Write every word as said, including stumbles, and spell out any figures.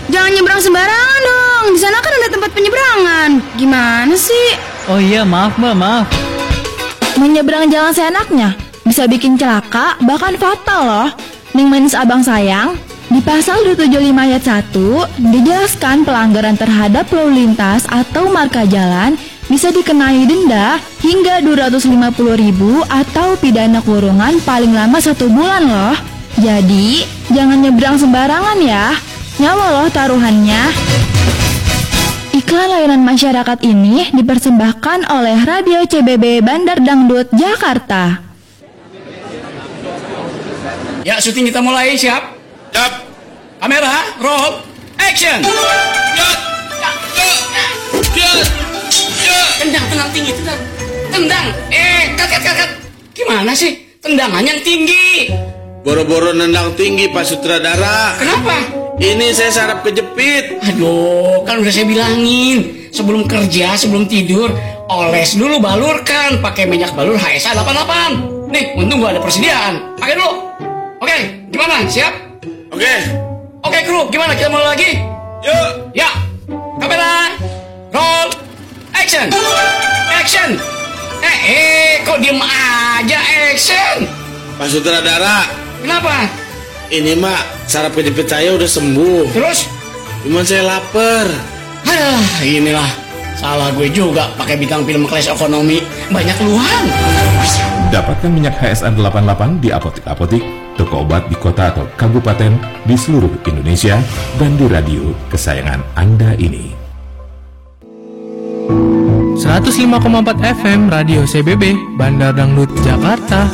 jangan nyebrang sembarangan dong. Di sana kan ada tempat penyeberangan. Gimana sih? Oh iya, maaf mbak, maaf. Menyeberang jalan seenaknya bisa bikin celaka, bahkan fatal loh. Ning manis abang sayang, di pasal dua tujuh lima ayat satu dijelaskan pelanggaran terhadap lalu lintas atau marka jalan bisa dikenai denda hingga dua ratus lima puluh ribu atau pidana kurungan paling lama satu bulan loh. Jadi, jangan nyebrang sembarangan ya. Nyawa loh taruhannya. Iklan layanan masyarakat ini dipersembahkan oleh Radio C B B Bandar Dangdut, Jakarta. Ya, syuting kita mulai, siap? Siap. Kamera, roll, action. Cut. Cut. Tendang, tendang tinggi, tendang. Tendang. Eh, cut, cut, cut, cut. Gimana sih? Tendangan yang tinggi. Boro-boro nendang tinggi, Pak Sutradara. Kenapa? Ini saya saraf kejepit. Aduh, kan udah saya bilangin. Sebelum kerja, sebelum tidur, oles dulu, balurkan. Pakai minyak balur H S A delapan puluh delapan. Nih, untung gua ada persediaan. Pakai dulu. Oke, gimana? Siap? Oke. Oke, kru. Gimana? Kita mulai lagi? Yuk. Ya. Kamera. Roll. Action. Action. Eh, eh, kok diem aja action? Pak Sutradara. Kenapa? Ini mak, saraf kejepit saya udah sembuh. Terus? Cuman saya lapar. Alah, inilah. Salah gue juga pakai bintang film kelas ekonomi. Banyak keluhan. Dapatkan minyak H S A delapan puluh delapan di apotik-apotik, toko obat di kota atau kabupaten di seluruh Indonesia, dan di radio kesayangan Anda ini. seratus lima koma empat F M Radio C B B Bandar Dangdut, Jakarta.